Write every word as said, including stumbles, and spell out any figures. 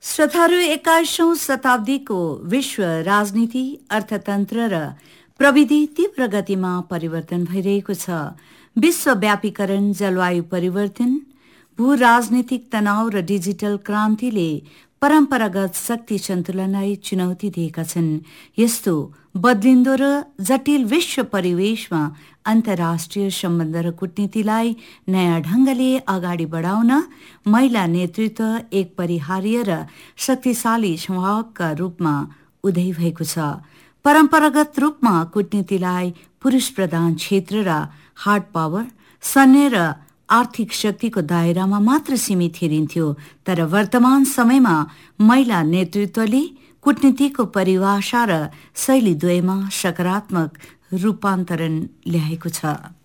श्रोताहरू, एक्काइसौं शताब्दीको विश्व राजनीति, अर्थतन्त्र र प्रविधि तीव्र गतिमा परिवर्तन भइरहेको छ। विश्वव्यापीकरण, जलवायु परिवर्तन, भू राजनीतिक तनाव र डिजिटल क्रान्तिले परम्परागत शक्ति सन्तुलनलाई चुनौती दिएका छन्। यस्तो बदलिन्दो र जटिल विश्व परिवेशमा अन्तर्राष्ट्रिय सम्बन्ध र कूटनीतिलाई नयाँ ढंगले अगाडि बढाउन महिला नेतृत्व एक परिहार्य र शक्तिशाली संवाहकका रूपमा उदय भएको छ। परम्परागत रूपमा कूटनीतिलाई पुरुष प्रधान क्षेत्र र हार्ड पावर, सैन्य र आर्थिक शक्तिको दायरामा मात्र सीमित हेरिन्थ्यो, तर वर्तमान समयमा महिला नेतृत्वले कूटनीतिको परिभाषा र शैली दुवैमा सकारात्मक रूपान्तरण ल्याएको छ।